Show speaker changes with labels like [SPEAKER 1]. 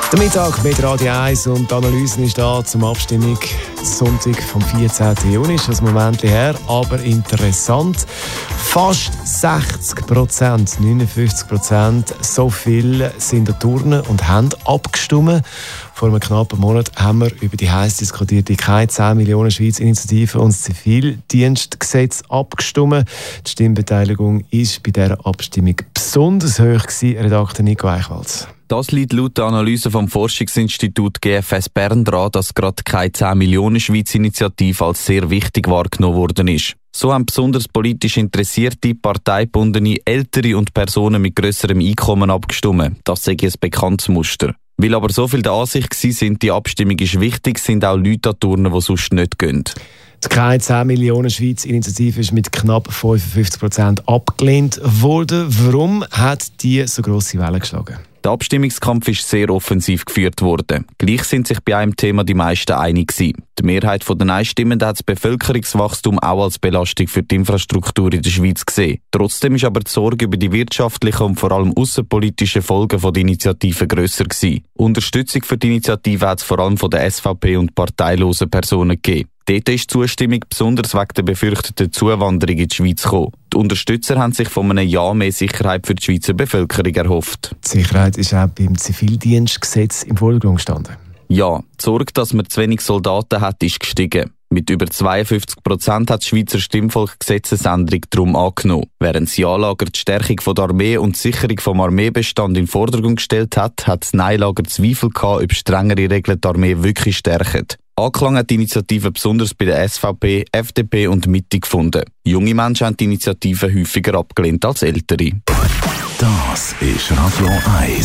[SPEAKER 1] Der Mittag mit Radio 1 und die Analyse ist da zum Abstimmung. Sonntag vom 14. Juni ist das Moment her, aber interessant. Fast 60%, 59%, so viel sind an Turnen und haben abgestimmt. Vor einem knappen Monat haben wir über die heiß diskutierte «Keine 10 Millionen Schweiz-Initiative» und das Zivildienstgesetz abgestimmt. Die Stimmbeteiligung war bei dieser Abstimmung besonders hoch gewesen. Redakteur Nico Eichwalds.
[SPEAKER 2] Das liegt laut der Analyse vom Forschungsinstitut GFS Bern daran, dass gerade keine 10 Millionen Schweiz-Initiative als sehr wichtig wahrgenommen worden ist. So haben besonders politisch interessierte, parteibundene, ältere und Personen mit grösserem Einkommen abgestimmt. Das sei ein bekanntes Muster. Weil aber so viel der Ansicht sind, die Abstimmung ist wichtig, sind auch Leute an Turnen, die sonst nicht gehen.
[SPEAKER 1] Die «Keine 10 Millionen Schweiz-Initiative» ist mit knapp 55% abgelehnt worden. Warum hat die so grosse Wellen geschlagen?
[SPEAKER 2] Der Abstimmungskampf ist sehr offensiv geführt worden. Gleich sind sich bei einem Thema die meisten einig gewesen. Die Mehrheit der Nein-Stimmenden hat das Bevölkerungswachstum auch als Belastung für die Infrastruktur in der Schweiz gesehen. Trotzdem ist aber die Sorge über die wirtschaftlichen und vor allem aussenpolitischen Folgen der Initiative grösser gewesen. Unterstützung für die Initiative hat es vor allem von der SVP und parteilosen Personen gegeben. Dort ist die Zustimmung besonders wegen der befürchteten Zuwanderung in die Schweiz gekommen. Die Unterstützer haben sich von einem Jahr mehr Sicherheit für die Schweizer Bevölkerung erhofft.
[SPEAKER 1] Die Sicherheit ist auch beim Zivildienstgesetz im Vordergrund gestanden.
[SPEAKER 2] Ja, die Sorge, dass man zu wenig Soldaten hat, ist gestiegen. Mit über 52% hat das Schweizer Stimmvolk Gesetzesänderung darum angenommen. Während das Ja-Lager die Stärkung der Armee und die Sicherung vom Armeebestand in den Vordergrund gestellt hat, hat das Nein-Lager Zweifel gehabt, ob strengere Regeln die Armee wirklich stärken. Anklang hat die Initiative besonders bei der SVP, FDP und Mitte gefunden. Junge Menschen haben die Initiative häufiger abgelehnt als ältere.
[SPEAKER 3] Das ist Radio 1.